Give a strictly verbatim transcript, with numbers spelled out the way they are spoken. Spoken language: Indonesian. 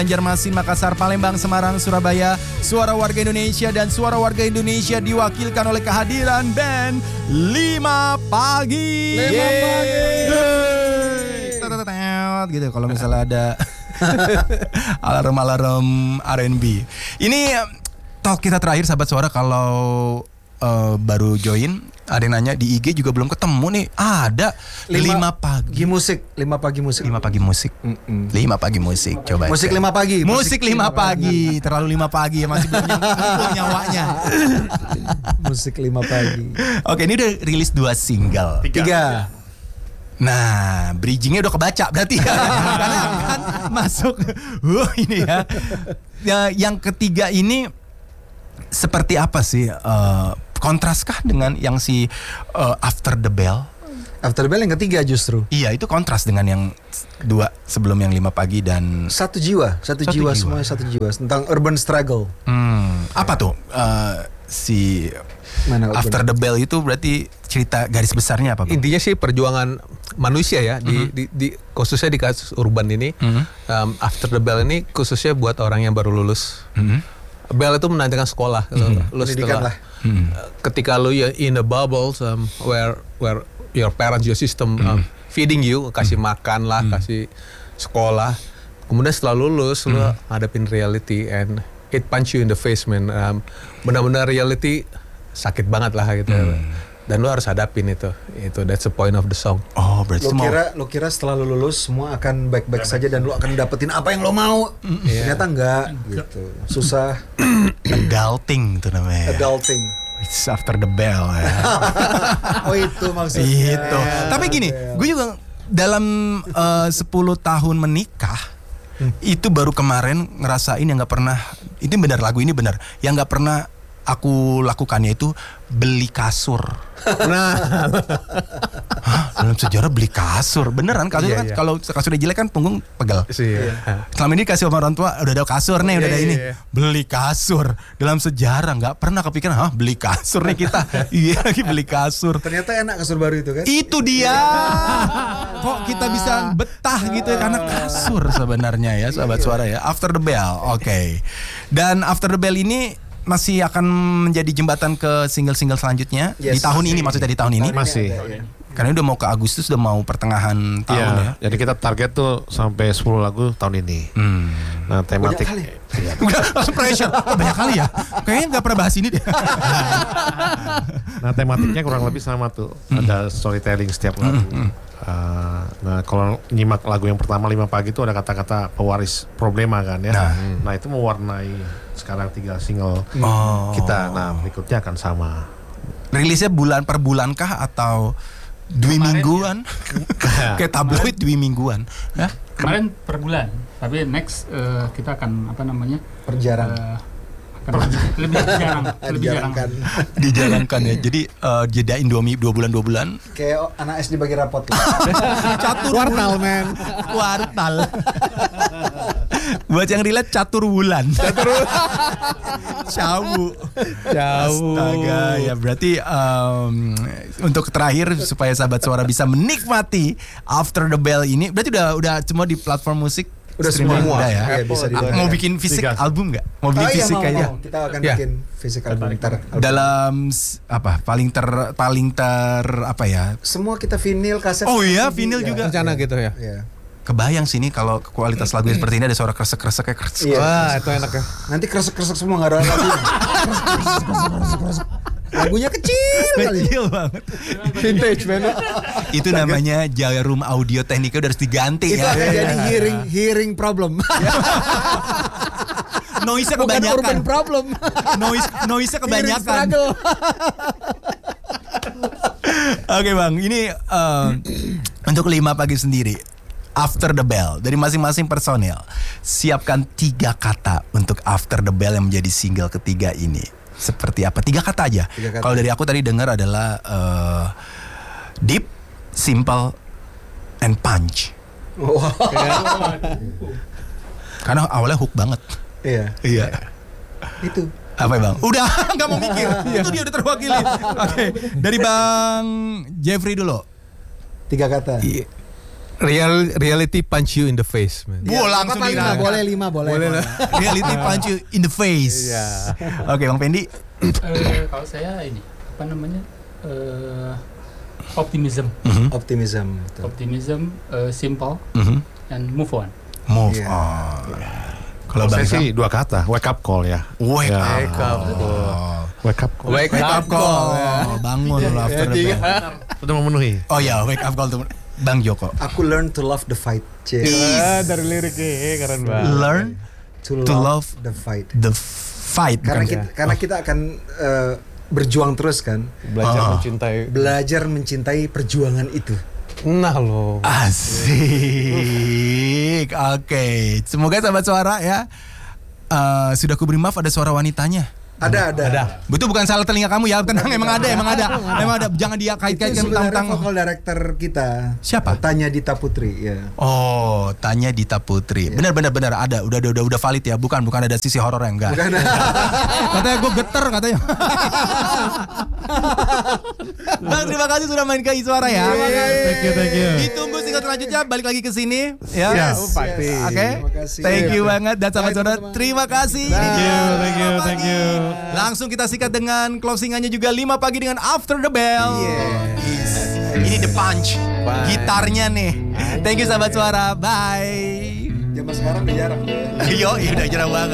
Banjarmasin, Makassar, Palembang, Semarang, Surabaya. Suara warga Indonesia dan suara warga Indonesia diwakilkan oleh kehadiran band Lima Pagi. Lima Pagi. Gitu kalau misalnya ada alarm-alarm R and B. Ini talk kita terakhir sahabat suara, kalau uh, baru join, ada yang nanya di I G juga belum ketemu nih. Ada Lima, lima pagi musik, lima pagi musik. Lima pagi musik. Mm-mm. Lima pagi musik. Coba. Musik cek. lima pagi. Musik, musik lima, lima pagi. pagi. Terlalu lima pagi ya, masih belum nyampe nyawanya. Musik lima pagi. Oke, ini udah rilis dua single. Tiga. Tiga. Nah, bridgingnya udah kebaca berarti ya. Karena kan masuk. Uh, ini ya. Ya, yang ketiga ini seperti apa sih? Uh, kontraskah dengan yang si uh, After the Bell? After the Bell yang ketiga justru. Iya, itu kontras dengan yang dua sebelum yang lima pagi dan satu jiwa, satu, satu jiwa, jiwa semuanya satu jiwa tentang urban struggle. Hmm, apa tuh uh, si Mana After the Bell itu berarti cerita garis besarnya apa, Bang? Intinya sih perjuangan manusia ya di, mm-hmm. di, di khususnya di kasus urban ini. Mm-hmm. um, After the Bell ini khususnya buat orang yang baru lulus. Mm-hmm. Bell itu menandakan sekolah. Mm-hmm. Lu setelah mm-hmm. ketika lu in a bubble um, where where your parents, your system um, mm-hmm. feeding you, kasih mm-hmm. makan lah, mm-hmm. kasih sekolah. Kemudian setelah lulus mm-hmm. lu hadapin reality and it punch you in the face, man. Um, benar-benar reality sakit banget lah gitu. Hmm. Dan lu harus hadapin itu. Itu that's the point of the song. Oh, berarti lu kira lu kira setelah lu lulus semua akan baik-baik saja dan lu akan dapetin apa yang lu mau. Mm. Yeah. Ternyata enggak gitu. Susah. Adulting itu namanya. Adulting. It's After the Bell ya. Oh, itu maksudnya. Itu. Yeah. Tapi gini, gue juga dalam uh, sepuluh tahun menikah hmm. itu baru kemarin ngerasain yang enggak pernah, ini benar, lagu ini benar, yang enggak pernah aku lakukannya itu beli kasur. Nah, hah, dalam sejarah beli kasur, beneran kasur iya, kan iya. Kalau kasurnya jelek kan punggung pegel. Iya. Selama ini kasih sama orang tua udah ada kasur nih, udah iya, ada ini. Iya. Beli kasur dalam sejarah nggak pernah kepikiran, hah beli kasur nih kita. Iya lagi beli kasur. Ternyata enak kasur baru itu kan? Itu dia. Kok kita bisa betah gitu ya karena kasur sebenarnya ya, sahabat suara ya. After the Bell, oke. Okay. Dan After the Bell ini masih akan menjadi jembatan ke single-single selanjutnya yes, di tahun masih. Ini maksudnya di tahun ini masih karena udah mau ke Agustus, udah mau pertengahan tahun ya, ya. Jadi kita target tuh sampai sepuluh lagu tahun ini. Hmm. Nah tematik udah langsung pressure oh, banyak kali ya, kayaknya nggak pernah bahas ini deh. Nah tematiknya kurang lebih sama tuh, hmm. ada storytelling setiap lagu. Hmm. Uh, nah kalau nyimak lagu yang pertama Lima Pagi itu ada kata-kata pewaris problema kan ya. Nah, hmm. nah itu mewarnai sekarang tiga single oh. kita. Nah berikutnya akan sama. Rilisnya bulan per bulan kah atau dua mingguan? Kayak tabloid dua mingguan. Ya? Kemarin per bulan, tapi next uh, kita akan apa namanya? Perjarang. Uh, Per, lebih jarang, lebih jarang dijalankan ya. Jadi uh, jedain dua, dua bulan dua bulan. Kayak anak S D bagi rapot. Catur kuartal men, kuartal. Buat yang relate catur bulan. Catur. Cawu. Cawu. Astaga ya, berarti um, untuk terakhir supaya sahabat suara bisa menikmati After the Bell ini, berarti udah udah semua di platform musik. Udah semua udah ya. Ya, bisa ah, mau bikin fisik Tiga. album nggak? Mau bikin oh, fisik iya, aja. mau, mau. Kita akan ya. bikin fisik album ntar. Dalam apa? Paling ter paling ter apa ya? Semua kita vinil, kaset. Oh iya, vinil juga. Rencana ya. gitu ya. ya. Kebayang sini kalau kualitas lagu seperti ini ada suara kresek-kresek kayak kresek. Iya. Wah, itu enak ya. Nanti kresek-kresek semua enggak ada lagi. Lagunya kecil kecil banget. Vintage banget. Itu namanya jarum audio tekniknya udah harus diganti itu ya. Itu jadi hearing hearing problem. Noise-nya kebanyakan. Bukan urban problem. Noise noise-nya kebanyakan. Oke Bang, ini uh, untuk Lima Pagi sendiri, After the Bell dari masing-masing personil, siapkan tiga kata untuk After the Bell yang menjadi single ketiga ini. Seperti apa? Tiga kata aja. Kalau dari aku tadi dengar adalah uh, deep, simple, and punch. Wow. Karena awalnya hook banget. Iya. Iya. Itu. Apa ya Bang? Udah nggak mau mikir. Itu dia udah terwakili. Oke. Okay. Dari Bang Jeffrey dulu. Tiga kata. Iya. Real, reality punch you in the face, man. Wah, langsung Apa, lima, dirangkap. boleh lima, boleh. Boleh lah. Reality punch you in the face. Iya. Oke, Bang Pendi. Eh, kalau saya ini apa namanya eh, optimism, Optimism. betul. optimism, eh, simple, Mhm. and move on. Move Iya. on. Kalau Kalau Bang saya Sam, sih dua kata, wake up call ya. wake Ya. up. Wake up call. Wake up call. Wake Wake up up call. call. Bangun lu after the tiga. bell. Sudah memenuhi. Oh ya, wake up call tuh Bang Joko. Aku learn to love the fight. Cie. Ah, dari liriknya keren banget. Learn To, To love, love the fight. the fight. Karena bukan? kita, karena kita akan eh, berjuang terus kan. Belajar Ah. mencintai. Belajar mencintai perjuangan itu. Nah lo. Asik. Oke, semoga sahabat suara ya. Eh, sudah kuberi maaf ada suara wanitanya. Ada, ada. Ada. Betul bukan salah telinga kamu ya, tenang emang ada, emang ada, emang ada. Jangan dia Itu kait-kaitkan sebenarnya tentang. vokal director kita. Siapa? Tanya Dita Putri, ya. Oh, tanya Dita Putri. Benar, benar, benar ada. Udah, udah, udah, udah valid ya. Bukan, bukan ada sisi horor yang enggak. Katanya gue geter katanya. Bang, terima kasih sudah main ke Iswara ya. Thank you, thank you. Ditunggu single selanjutnya balik lagi ke sini ya. Yes. Pasti. Oke. Terima kasih. Thank you Oke. banget dan sahabat Bye, saudara. teman-teman. Terima kasih. Thank you, thank you, thank you. Langsung kita sikat dengan closingannya juga lima pagi dengan After the Bell. Yes. Ini the punch. Bye. Gitarnya nih. Thank you sahabat suara. Bye. Zaman sekarang udah jarang. Yo, iya udah jarang banget.